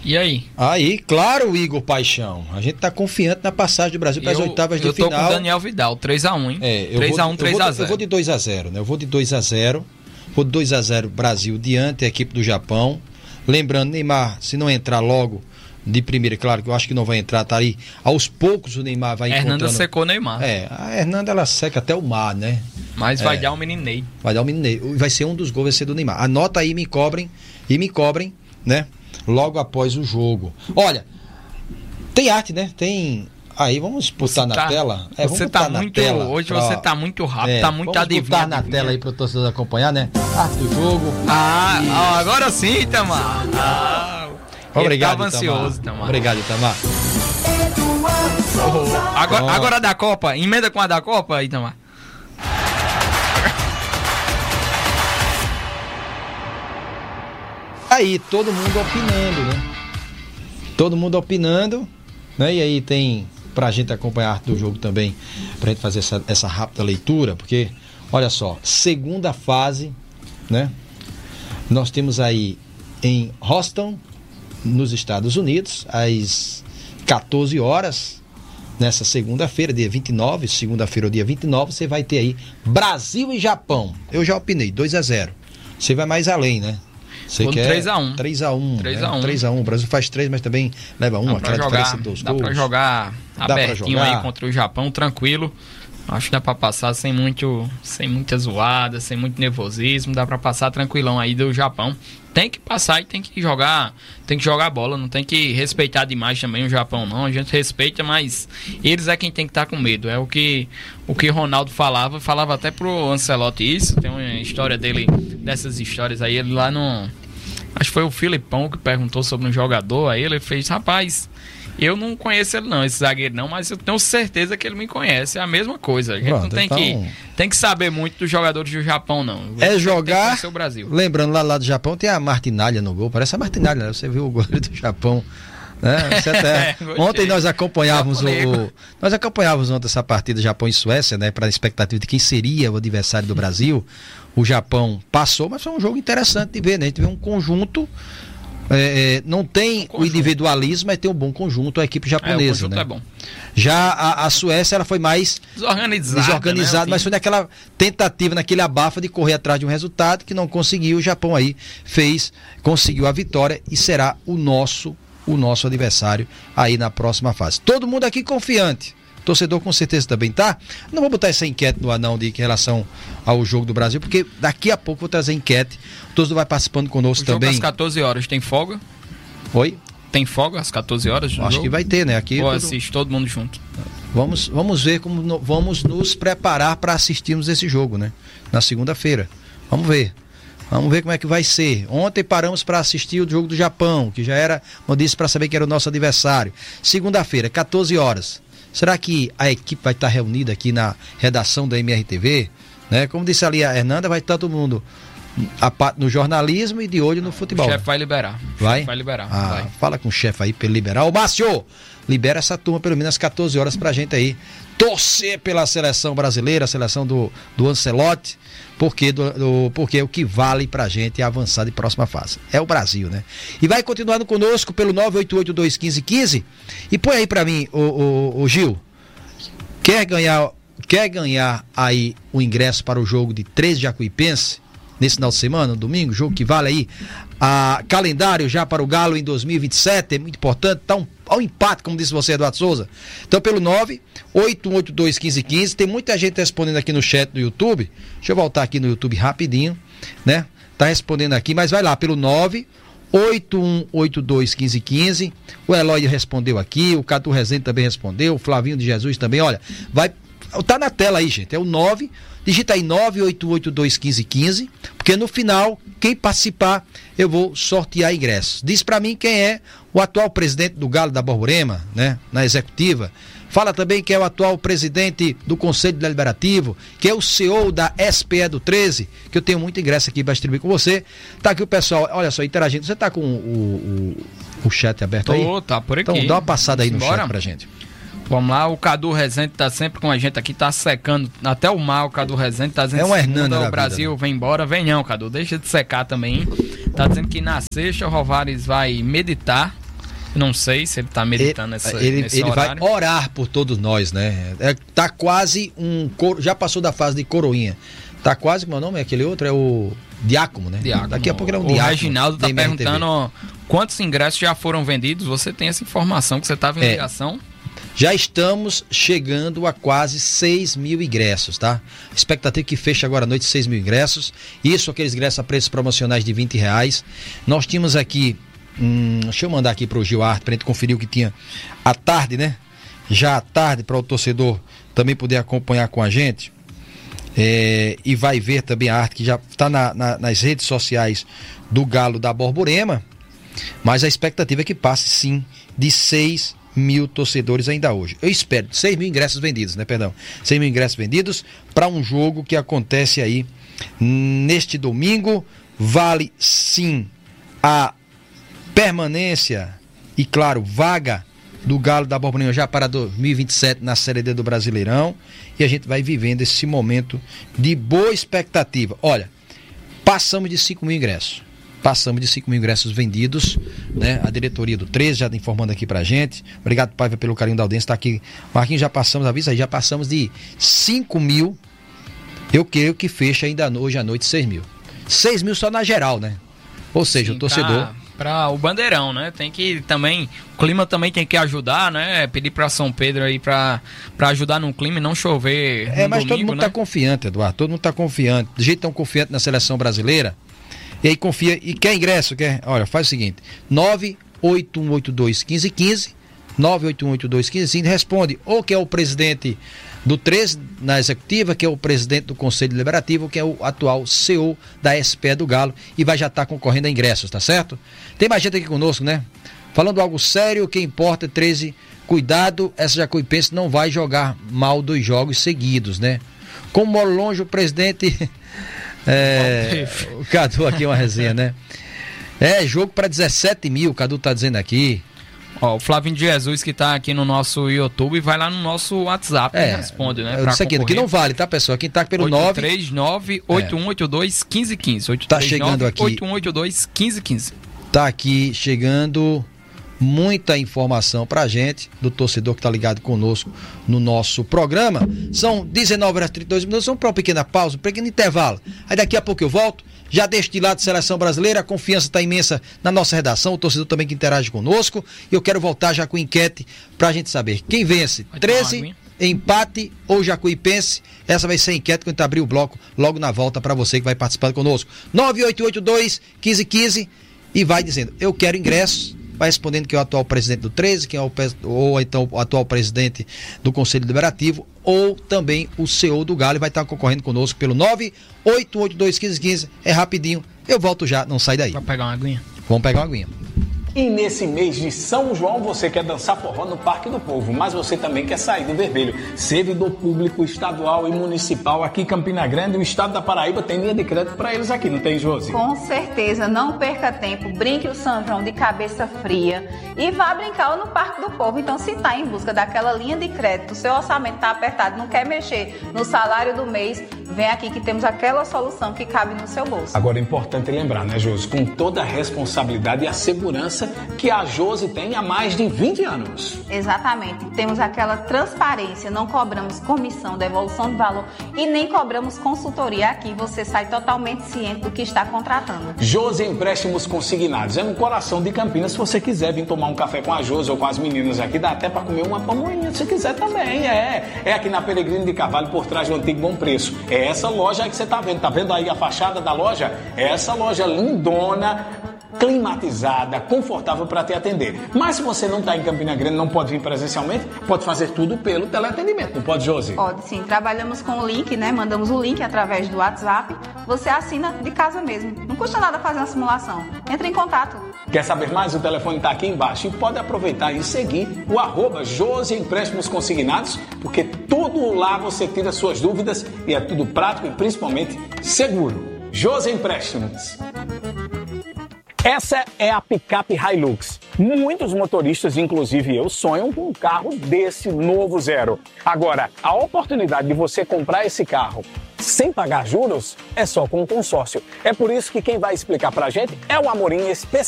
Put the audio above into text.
E aí? Aí, claro, Igor Paixão. A gente tá confiante na passagem do Brasil para as oitavas de final. Eu tô com o Daniel Vidal, 3x1, hein? 3x1, 3x0. Eu vou de 2x0, né? Eu vou de 2x0. Vou de 2x0 Brasil diante da equipe do Japão. Lembrando, Neymar, se não entrar logo de primeira, claro que eu acho que não vai entrar, tá aí. Aos poucos o Neymar vai encontrando... Hernanda secou o Neymar. A Hernanda ela seca até o mar, né? Mas vai dar o menino Ney. Vai dar o menino Ney. Vai ser um dos gols, vai ser do Neymar. Anota aí, me cobrem, né? Logo após o jogo. Olha, tem arte, né? Tem... Aí, vamos botar na tela. Você tá muito... Tela, hoje você tá muito rápido, tá muito adivinho. Vamos botar na tela aí para o torcedor acompanhar, né? Arte do jogo. Agora sim, Itamar. Obrigado, Itamar. Ansioso, Itamar. Obrigado, Itamar. Agora a da Copa. Emenda com a da Copa, Itamar. Aí, todo mundo opinando, né? Todo mundo opinando, né? E aí tem pra gente acompanhar a arte do jogo também, pra gente fazer essa rápida leitura, porque, olha só, segunda fase, né? Nós temos aí em Houston, nos Estados Unidos, às 14 horas, nessa segunda-feira, dia 29, segunda-feira, dia 29, você vai ter aí Brasil e Japão. Eu já opinei, 2x0. Você vai mais além, né? Você quer 3x1. 3x1. 3x1. 3x1. O Brasil faz 3, mas também leva 1, aquela diferença de 2 gols. Dá pra jogar abertinho aí contra o Japão, tranquilo. Acho que dá pra passar sem muita zoada, sem muito nervosismo. Dá pra passar tranquilão aí do Japão. Tem que passar e tem que jogar bola. Não tem que respeitar demais também o Japão, não. A gente respeita, mas eles é quem tem que estar com medo. É o que Ronaldo falava até pro Ancelotti isso. Tem uma história dele, dessas histórias aí, ele lá no... Acho que foi o Filipão que perguntou sobre um jogador, aí ele fez, rapaz, eu não conheço ele não, esse zagueiro não, mas eu tenho certeza que ele me conhece, é a mesma coisa. A gente não tem que saber muito dos jogadores do Japão, não. É jogar, o Brasil. Lembrando, lá do Japão tem a Martinalha no gol, parece a Martinalha, né? Você viu o goleiro do Japão, né? Você até... Ontem nós acompanhávamos ontem essa partida Japão e Suécia, né? Para a expectativa de quem seria o adversário do Brasil. O Japão passou, mas foi um jogo interessante de ver, né? A gente vê um conjunto, não tem o individualismo, mas tem um bom conjunto, a equipe japonesa. O conjunto, né? É bom. Já a Suécia, ela foi mais desorganizada, né? Mas foi naquela tentativa, naquele abafa de correr atrás de um resultado que não conseguiu. O Japão aí conseguiu a vitória e será o nosso adversário aí na próxima fase. Todo mundo aqui confiante. Torcedor com certeza também tá. Não vou botar essa enquete no anão em relação ao jogo do Brasil, porque daqui a pouco vou trazer enquete. O torcedor vai participando conosco também. Às 14 horas tem folga? Oi? Tem folga às 14 horas? Acho que vai ter, né? Aqui assiste todo mundo junto. Vamos ver como vamos nos preparar para assistirmos esse jogo, né? Na segunda-feira. Vamos ver como é que vai ser. Ontem paramos para assistir o jogo do Japão, que já era, como eu disse, para saber que era o nosso adversário. Segunda-feira, 14 horas. Será que a equipe vai estar reunida aqui na redação da MRTV? Né? Como disse ali a Hernanda, vai estar todo mundo no jornalismo e de olho no futebol. O chefe vai liberar. Vai liberar. Vai. Fala com o chefe aí para ele liberar. Ô, Márcio, libera essa turma pelo menos às 14 horas pra gente aí torcer pela seleção brasileira, a seleção do Ancelotti, porque o que vale pra gente é avançar de próxima fase. É o Brasil, né? E vai continuando conosco pelo 988-215-15 e põe aí pra mim, o Gil, quer ganhar aí o ingresso para o jogo de 13 Jacuipense nesse final de semana, no domingo, jogo que vale aí calendário já para o Galo em 2027, é muito importante, tá ao empate, como disse você, Eduardo Souza. Então pelo 988821515, tem muita gente respondendo aqui no chat do YouTube. Deixa eu voltar aqui no YouTube rapidinho, né? Tá respondendo aqui, mas vai lá pelo 981821515. O Eloy respondeu aqui, o Cadu Rezende também respondeu, o Flavinho de Jesus também. Olha, tá na tela aí, gente, é o 9, digita aí 988821515, porque no final, quem participar, eu vou sortear ingressos. Diz pra mim quem é o atual presidente do Galo da Borborema, né, na executiva. Fala também quem é o atual presidente do Conselho Deliberativo, que é o CEO da SPE do 13, que eu tenho muito ingresso aqui para distribuir com você. Tá aqui o pessoal, olha só, interagindo. Você tá com o chat aberto aí? Tá por aqui. Então dá uma passada aí no chat pra gente. Vamos lá, o Cadu Rezende tá sempre com a gente aqui, tá secando até o mar. O Cadu Rezende tá dizendo que o Brasil vem embora. Vem não, Cadu, deixa de secar também. Tá dizendo que na sexta o Rovares vai meditar Não sei se ele está meditando nesse ele vai orar por todos nós, né? Tá quase já passou da fase de coroinha. Tá quase, como é o nome? Aquele outro é o Diácono, né? Diácono. Daqui a pouco ele é um Diácono. O Reginaldo tá perguntando quantos ingressos já foram vendidos. Você tem essa informação que você estava em ligação? Já estamos chegando a quase 6 mil ingressos, tá? Expectativa que fecha agora à noite 6 mil ingressos. Isso, aqueles ingressos a preços promocionais de R$20. Nós tínhamos aqui, deixa eu mandar aqui para o Gilarte, para a gente conferir o que tinha à tarde, né? Já à tarde, para o torcedor também poder acompanhar com a gente. E vai ver também a arte que já está nas redes sociais do Galo da Borborema. Mas a expectativa é que passe sim de 6 mil torcedores ainda hoje. Eu espero 6 mil ingressos vendidos, né? Perdão, 6 mil ingressos vendidos para um jogo que acontece aí neste domingo. Vale sim a permanência e, claro, vaga do Galo da Borborema já para 2027 na Série D do Brasileirão. E a gente vai vivendo esse momento de boa expectativa. Olha, passamos de 5 mil ingressos. Passamos de 5 mil ingressos vendidos, né? A diretoria do 13 já está informando aqui pra gente. Obrigado, Paiva, pelo carinho da audiência. Está aqui. Marquinhos, já passamos, avisa aí, já passamos de 5 mil. Eu creio que fecha ainda hoje à noite 6 mil. 6 mil só na geral, né? Ou seja, sim, o torcedor. Para o Bandeirão, né? Tem que também. O clima também tem que ajudar, né? Pedir para São Pedro aí para ajudar no clima e não chover. Mas domingo, todo mundo tá confiante, Eduardo. Todo mundo tá confiante. Do jeito tão confiante na seleção brasileira. E aí confia, e quer ingresso, olha, faz o seguinte, 981821515, 981821515, responde ou que é o presidente do 13 na executiva, que é o presidente do Conselho Deliberativo, que é o atual CEO da SPE do Galo, e vai já estar concorrendo a ingressos, tá certo? Tem mais gente aqui conosco, né? Falando algo sério, o que importa é 13, cuidado, essa Jacuipense não vai jogar mal 2 jogos seguidos, né? Como mora longe o presidente... o Cadu aqui, uma resenha, né? Jogo para 17 mil, o Cadu tá dizendo aqui. Ó, o Flavinho de Jesus que tá aqui no nosso YouTube, vai lá no nosso WhatsApp e responde, né? Isso aqui não vale, tá, pessoal? Quem tá pelo 939-8182-1515. Tá chegando aqui. 8182-1515. Tá aqui chegando muita informação pra gente, do torcedor que tá ligado conosco no nosso programa. São 19h32, vamos para uma pequena pausa, um pequeno intervalo. Aí daqui a pouco eu volto, já deixo de lado a seleção brasileira, a confiança está imensa na nossa redação, o torcedor também que interage conosco, e eu quero voltar já com enquete pra gente saber quem vence, 13, empate ou Jacuipense. Essa vai ser a enquete quando a gente abrir o bloco logo na volta para você que vai participando conosco. 9882-1515 e vai dizendo, eu quero ingressos. Vai respondendo que é o atual presidente do 13, que é ou então o atual presidente do Conselho Deliberativo, ou também o CEO do Galo, e vai estar concorrendo conosco pelo 981821515. É rapidinho, eu volto já, não sai daí. Vamos pegar uma aguinha. Vamos pegar uma aguinha. E nesse mês de São João você quer dançar forró no Parque do Povo, mas você também quer sair do vermelho. Servidor público estadual e municipal aqui em Campina Grande, o estado da Paraíba tem linha de crédito para eles aqui, não tem, Josi? Com certeza, não perca tempo, brinque o São João de cabeça fria e vá brincar no Parque do Povo. Então, se está em busca daquela linha de crédito, seu orçamento está apertado, não quer mexer no salário do mês, vem aqui que temos aquela solução que cabe no seu bolso. Agora é importante lembrar, né, Josi, com toda a responsabilidade e a segurança que a Josi tem há mais de 20 anos. Exatamente. Temos aquela transparência, não cobramos comissão, devolução de valor e nem cobramos consultoria. Aqui você sai totalmente ciente do que está contratando. Josi Empréstimos Consignados. É no coração de Campinas. Se você quiser vir tomar um café com a Josi ou com as meninas aqui, dá até para comer uma pamonha, se quiser também. É aqui na Peregrino de Carvalho, por trás do Antigo Bom Preço. É essa loja aí que você tá vendo aí a fachada da loja? É essa loja lindona, climatizada, confortável para te atender. Mas se você não está em Campina Grande, não pode vir presencialmente, pode fazer tudo pelo teleatendimento, não pode, Josi? Pode sim, trabalhamos com o link, né? Mandamos o link através do WhatsApp, você assina de casa mesmo. Não custa nada fazer uma simulação. Entre em contato. Quer saber mais? O telefone está aqui embaixo e pode aproveitar e seguir o @Josi Empréstimos Consignados, porque tudo lá você tira suas dúvidas e é tudo prático e principalmente seguro. Josi Empréstimos. Essa é a picape Hilux. Muitos motoristas, inclusive eu, sonham com um carro desse novo zero. Agora, a oportunidade de você comprar esse carro sem pagar juros é só com o consórcio. É por isso que quem vai explicar pra gente é o Amorim, especialista